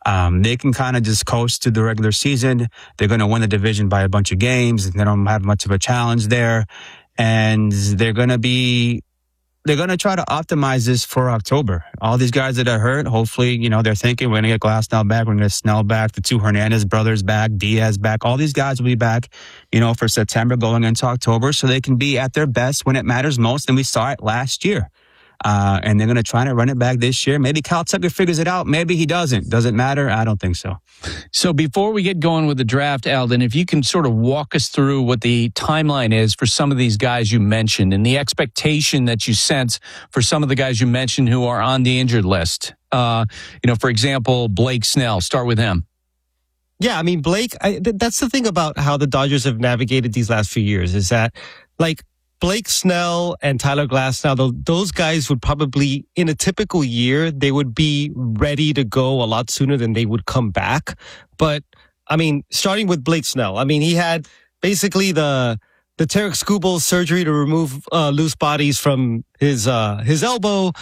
They can kind of just coast to the regular season. They're going to win the division by a bunch of games. They don't have much of a challenge there. And they're going to try to optimize this for October. All these guys that are hurt, hopefully, they're thinking we're going to get Glasnow back, we're going to get Snell back, the two Hernandez brothers back, Diaz back. All these guys will be back, for September going into October, so they can be at their best when it matters most. And we saw it last year. And they're going to try to run it back this year. Maybe Kyle Tucker figures it out. Maybe he doesn't. Does it matter? I don't think so. So before we get going with the draft, Aldon, if you can sort of walk us through what the timeline is for some of these guys you mentioned and the expectation that you sense for some of the guys you mentioned who are on the injured list. For example, Blake Snell. Start with him. Yeah, I mean, Blake, that's the thing about how the Dodgers have navigated these last few years is that, Blake Snell and Tyler Glasnow, those guys would probably, in a typical year, they would be ready to go a lot sooner than they would come back. But, starting with Blake Snell, he had basically the Tarik Skubal surgery to remove loose bodies from his elbow.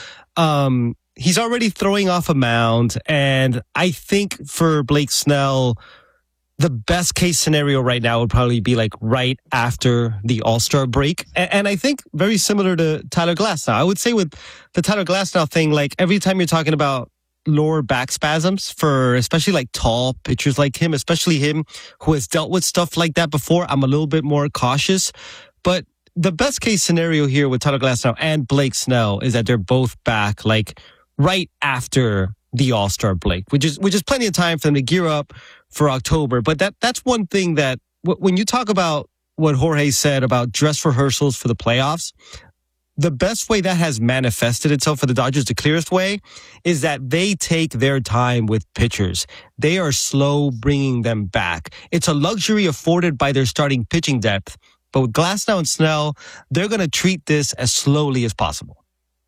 He's already throwing off a mound. And I think for Blake Snell, the best case scenario right now would probably be right after the All-Star break. And I think very similar to Tyler Glasnow. I would say with the Tyler Glasnow thing, every time you're talking about lower back spasms for especially tall pitchers like him, especially him who has dealt with stuff like that before, I'm a little bit more cautious. But the best case scenario here with Tyler Glasnow and Blake Snell is that they're both back right after the All-Star break, which is plenty of time for them to gear up for October. But that's one thing that when you talk about what Jorge said about dress rehearsals for the playoffs, the best way that has manifested itself for the Dodgers, the clearest way, is that they take their time with pitchers. They are slow bringing them back. It's a luxury afforded by their starting pitching depth. But with Glasnow and Snell, they're going to treat this as slowly as possible.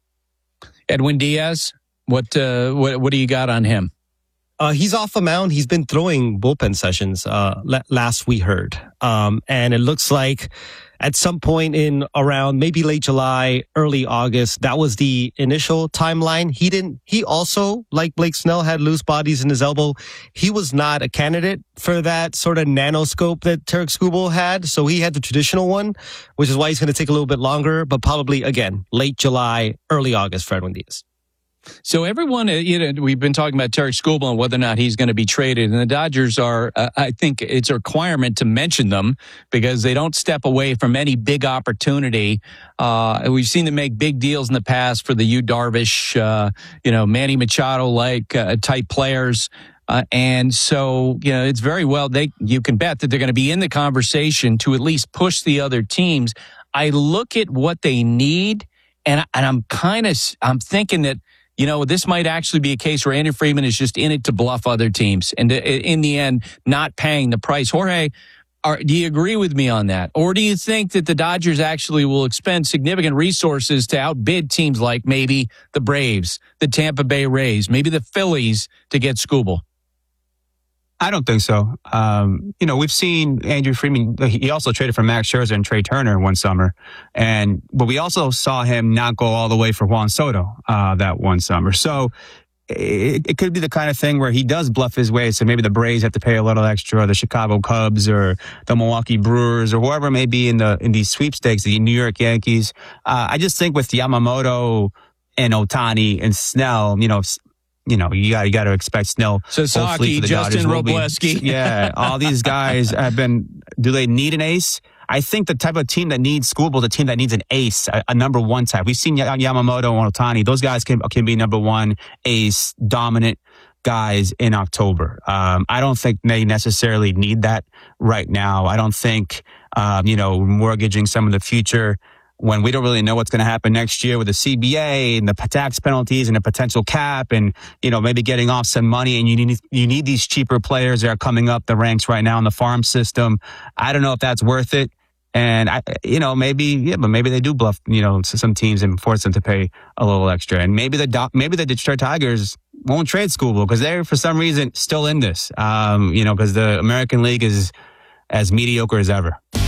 Edwin Diaz, what do you got on him? He's off a mound. He's been throwing bullpen sessions, last we heard. And it looks like at some point in around maybe late July, early August, that was the initial timeline. He also, like Blake Snell, had loose bodies in his elbow. He was not a candidate for that sort of nanoscope that Tarik Skubal had. So he had the traditional one, which is why he's going to take a little bit longer, but probably, again, late July, early August for Edwin Diaz. So everyone, we've been talking about Tarik Skubal and whether or not he's going to be traded. And the Dodgers are, I think it's a requirement to mention them because they don't step away from any big opportunity. We've seen them make big deals in the past for the Yu Darvish, Manny Machado-like type players. And so, it's very well, you can bet that they're going to be in the conversation to at least push the other teams. I look at what they need and I'm thinking that, this might actually be a case where Andrew Friedman is just in it to bluff other teams and in the end, not paying the price. Jorge, do you agree with me on that? Or do you think that the Dodgers actually will expend significant resources to outbid teams like maybe the Braves, the Tampa Bay Rays, maybe the Phillies to get Skubal? I don't think so. We've seen Andrew Friedman. He also traded for Max Scherzer and Trey Turner one summer, but we also saw him not go all the way for Juan Soto that one summer. So it could be the kind of thing where he does bluff his way. So maybe the Braves have to pay a little extra, or the Chicago Cubs, or the Milwaukee Brewers, or whoever it may be in these sweepstakes, the New York Yankees. I just think with Yamamoto and Ohtani and Snell, you got to expect Snell. Sasaki, Justin Robleski. Yeah, all these guys have been. Do they need an ace? I think the type of team that needs Skubal is a team that needs an ace, a number one type. We've seen Yamamoto and Ohtani. Those guys can be number one ace, dominant guys in October. I don't think they necessarily need that right now. I don't think, mortgaging some of the future when we don't really know what's going to happen next year with the CBA and the tax penalties and the potential cap and, maybe getting off some money, and you need these cheaper players that are coming up the ranks right now in the farm system. I don't know if that's worth it. And maybe they do bluff, some teams and force them to pay a little extra. And maybe the Detroit Tigers won't trade Skubal because they're for some reason still in this, because the American League is as mediocre as ever.